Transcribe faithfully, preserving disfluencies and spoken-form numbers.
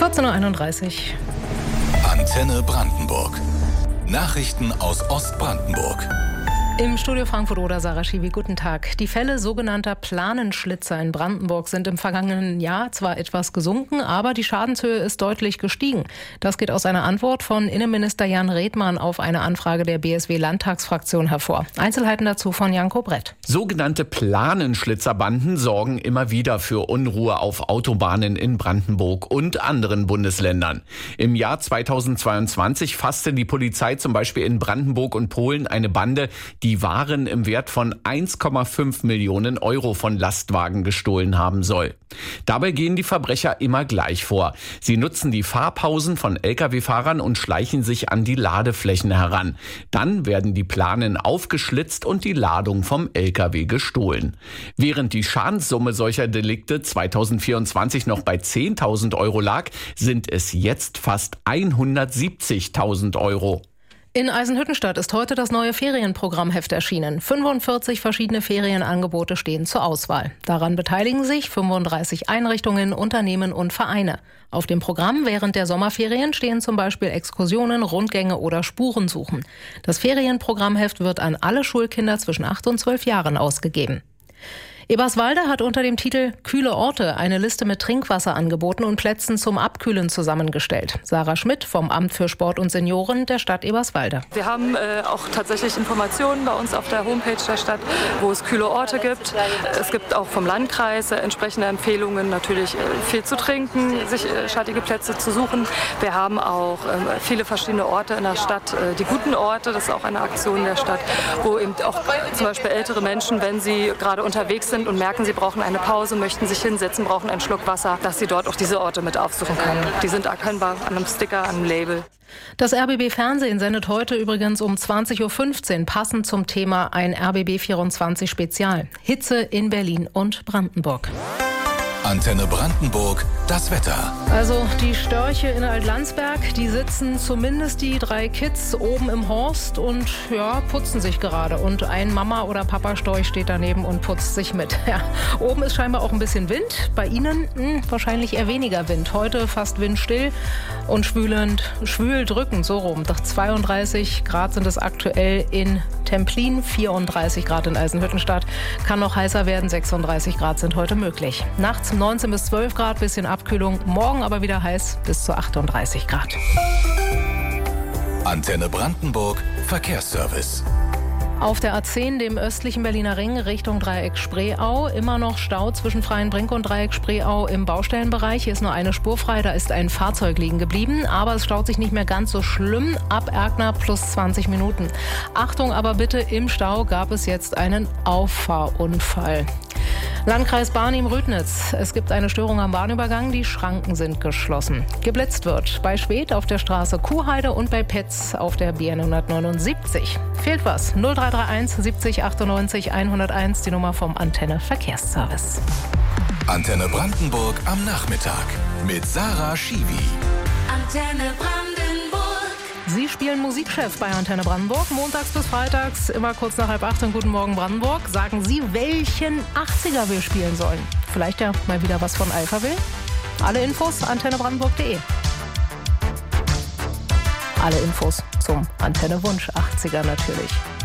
vierzehn Uhr einunddreißig. Antenne Brandenburg. Nachrichten aus Ostbrandenburg. Im Studio Frankfurt-Oder Sarah Schiwi, guten Tag. Die Fälle sogenannter Planenschlitzer in Brandenburg sind im vergangenen Jahr zwar etwas gesunken, aber die Schadenshöhe ist deutlich gestiegen. Das geht aus einer Antwort von Innenminister Jan Redmann auf eine Anfrage der B S W-Landtagsfraktion hervor. Einzelheiten dazu von Janko Brett. Sogenannte Planenschlitzerbanden sorgen immer wieder für Unruhe auf Autobahnen in Brandenburg und anderen Bundesländern. Im Jahr zweitausendzweiundzwanzig fasste die Polizei zum Beispiel in Brandenburg und Polen eine Bande, die Die Waren im Wert von eins Komma fünf Millionen Euro von Lastwagen gestohlen haben soll. Dabei gehen die Verbrecher immer gleich vor. Sie nutzen die Fahrpausen von L K W-Fahrern und schleichen sich an die Ladeflächen heran. Dann werden die Planen aufgeschlitzt und die Ladung vom L K W gestohlen. Während die Schadenssumme solcher Delikte zweitausendvierundzwanzig noch bei zehntausend Euro lag, sind es jetzt fast hundertsiebzigtausend Euro. In Eisenhüttenstadt ist heute das neue Ferienprogrammheft erschienen. fünfundvierzig verschiedene Ferienangebote stehen zur Auswahl. Daran beteiligen sich fünfunddreißig Einrichtungen, Unternehmen und Vereine. Auf dem Programm während der Sommerferien stehen zum Beispiel Exkursionen, Rundgänge oder Spurensuchen. Das Ferienprogrammheft wird an alle Schulkinder zwischen acht und zwölf Jahren ausgegeben. Eberswalde hat unter dem Titel Kühle Orte eine Liste mit Trinkwasserangeboten und Plätzen zum Abkühlen zusammengestellt. Sarah Schmidt vom Amt für Sport und Senioren der Stadt Eberswalde. Wir haben äh, auch tatsächlich Informationen bei uns auf der Homepage der Stadt, wo es kühle Orte gibt. Es gibt auch vom Landkreis äh, entsprechende Empfehlungen, natürlich äh, viel zu trinken, sich äh, schattige Plätze zu suchen. Wir haben auch äh, viele verschiedene Orte in der Stadt, äh, die guten Orte, das ist auch eine Aktion der Stadt, wo eben auch zum Beispiel ältere Menschen, wenn sie gerade unterwegs sind, und merken, sie brauchen eine Pause, möchten sich hinsetzen, brauchen einen Schluck Wasser, dass sie dort auch diese Orte mit aufsuchen können. Die sind erkennbar an einem Sticker, an einem Label. Das R B B Fernsehen sendet heute übrigens um zwanzig Uhr fünfzehn passend zum Thema ein R B B vierundzwanzig Spezial. Hitze in Berlin und Brandenburg. Antenne Brandenburg, das Wetter. Also die Störche in Altlandsberg, die sitzen zumindest die drei Kids oben im Horst und ja, putzen sich gerade. Und ein Mama- oder Papa-Storch steht daneben und putzt sich mit. Ja, oben ist scheinbar auch ein bisschen Wind. Bei ihnen mh, wahrscheinlich eher weniger Wind. Heute fast windstill und schwülend, schwül drückend, so rum. Doch zweiunddreißig Grad sind es aktuell in Templin, vierunddreißig Grad in Eisenhüttenstadt. Kann noch heißer werden, sechsunddreißig Grad sind heute möglich. Nachts neunzehn bis zwölf Grad, bisschen Abkühlung. Morgen aber wieder heiß bis zu achtunddreißig Grad. Antenne Brandenburg, Verkehrsservice. Auf der A zehn, dem östlichen Berliner Ring, Richtung Dreieck Spreeau, immer noch Stau zwischen Freienbrink und Dreieck Spreeau im Baustellenbereich. Hier ist nur eine Spur frei, da ist ein Fahrzeug liegen geblieben. Aber es staut sich nicht mehr ganz so schlimm. Ab Erkner plus zwanzig Minuten. Achtung aber bitte, im Stau gab es jetzt einen Auffahrunfall. Landkreis Barnim-Rödnitz. Es gibt eine Störung am Bahnübergang, die Schranken sind geschlossen. Geblitzt wird bei Schwedt auf der Straße Kuhheide und bei Petz auf der B N hundertneunundsiebzig. Fehlt was? null drei drei eins siebzig achtundneunzig hunderteins, die Nummer vom Antenne Verkehrsservice. Antenne Brandenburg am Nachmittag mit Sarah Schiwi. Antenne Brandenburg. Sie spielen Musikchef bei Antenne Brandenburg, montags bis freitags, immer kurz nach halb acht in Guten Morgen Brandenburg. Sagen Sie, welchen achtziger wir spielen sollen. Vielleicht ja mal wieder was von Alphaville? Alle Infos antenne brandenburg punkt de. Alle Infos zum Antenne Wunsch achtziger natürlich.